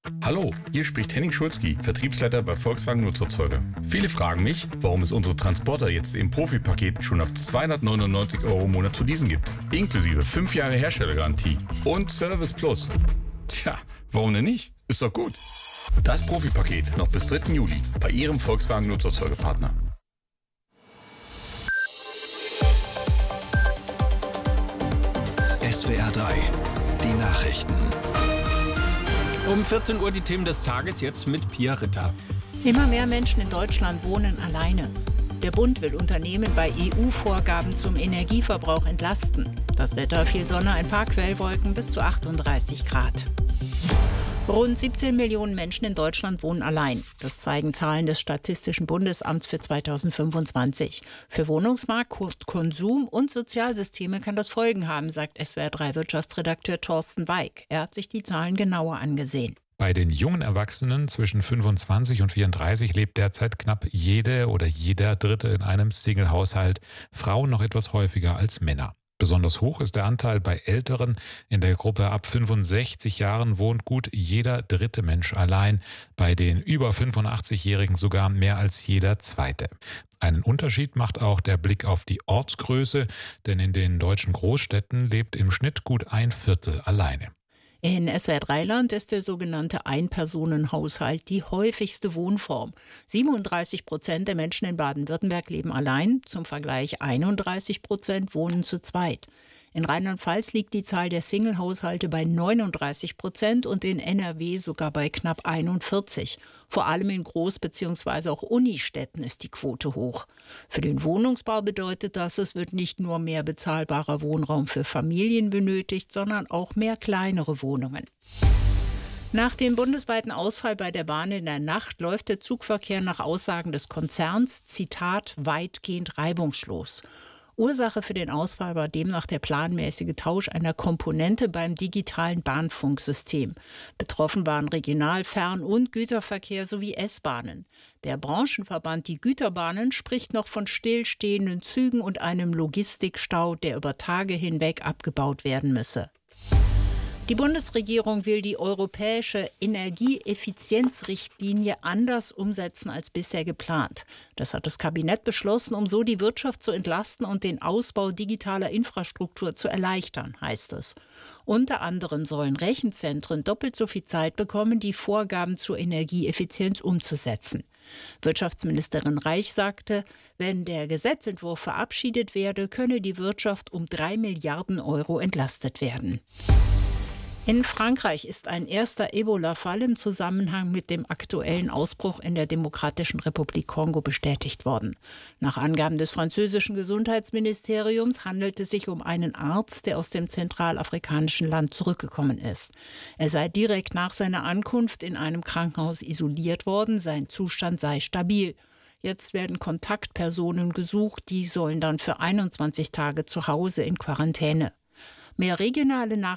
Hallo, hier spricht Henning Schulzki, Vertriebsleiter bei Volkswagen Nutzerzeuger. Viele fragen mich, warum es unsere Transporter jetzt im Profipaket schon ab 299 € im Monat zu leasen gibt. Inklusive 5 Jahre Herstellergarantie und Service Plus. Tja, warum denn nicht? Ist doch gut. Das Profipaket noch bis 3. Juli bei Ihrem Volkswagen Nutzerzeugerpartner. SWR 3, die Nachrichten. Um 14 Uhr die Themen des Tages, jetzt mit Pia Ritter. Immer mehr Menschen in Deutschland wohnen alleine. Der Bund will Unternehmen bei EU-Vorgaben zum Energieverbrauch entlasten. Das Wetter: viel Sonne, ein paar Quellwolken, bis zu 38 Grad. Rund 17 Millionen Menschen in Deutschland wohnen allein. Das zeigen Zahlen des Statistischen Bundesamts für 2025. Für Wohnungsmarkt, Konsum und Sozialsysteme kann das Folgen haben, sagt SWR3-Wirtschaftsredakteur Thorsten Weig. Er hat sich die Zahlen genauer angesehen. Bei den jungen Erwachsenen zwischen 25 und 34 lebt derzeit knapp jede oder jeder Dritte in einem Single-Haushalt. Frauen noch etwas häufiger als Männer. Besonders hoch ist der Anteil bei Älteren. In der Gruppe ab 65 Jahren wohnt gut jeder dritte Mensch allein. Bei den über 85-Jährigen sogar mehr als jeder zweite. Einen Unterschied macht auch der Blick auf die Ortsgröße, denn in den deutschen Großstädten lebt im Schnitt gut ein Viertel alleine. In SWR3-Land ist der sogenannte Ein-Personen-Haushalt die häufigste Wohnform. 37% der Menschen in Baden-Württemberg leben allein. Zum Vergleich 31% wohnen zu zweit. In Rheinland-Pfalz liegt die Zahl der Single-Haushalte bei 39% und in NRW sogar bei knapp 41%. Vor allem in Groß- bzw. auch Unistädten ist die Quote hoch. Für den Wohnungsbau bedeutet das, es wird nicht nur mehr bezahlbarer Wohnraum für Familien benötigt, sondern auch mehr kleinere Wohnungen. Nach dem bundesweiten Ausfall bei der Bahn in der Nacht läuft der Zugverkehr nach Aussagen des Konzerns, Zitat, weitgehend reibungslos. Ursache für den Ausfall war demnach der planmäßige Tausch einer Komponente beim digitalen Bahnfunksystem. Betroffen waren Regional-, Fern- und Güterverkehr sowie S-Bahnen. Der Branchenverband Die Güterbahnen spricht noch von stillstehenden Zügen und einem Logistikstau, der über Tage hinweg abgebaut werden müsse. Die Bundesregierung will die europäische Energieeffizienzrichtlinie anders umsetzen als bisher geplant. Das hat das Kabinett beschlossen, um so die Wirtschaft zu entlasten und den Ausbau digitaler Infrastruktur zu erleichtern, heißt es. Unter anderem sollen Rechenzentren doppelt so viel Zeit bekommen, die Vorgaben zur Energieeffizienz umzusetzen. Wirtschaftsministerin Reich sagte, wenn der Gesetzentwurf verabschiedet werde, könne die Wirtschaft um 3 Milliarden € entlastet werden. In Frankreich ist ein erster Ebola-Fall im Zusammenhang mit dem aktuellen Ausbruch in der Demokratischen Republik Kongo bestätigt worden. Nach Angaben des französischen Gesundheitsministeriums handelt es sich um einen Arzt, der aus dem zentralafrikanischen Land zurückgekommen ist. Er sei direkt nach seiner Ankunft in einem Krankenhaus isoliert worden, sein Zustand sei stabil. Jetzt werden Kontaktpersonen gesucht, die sollen dann für 21 Tage zu Hause in Quarantäne. Mehr regionale Nachrichten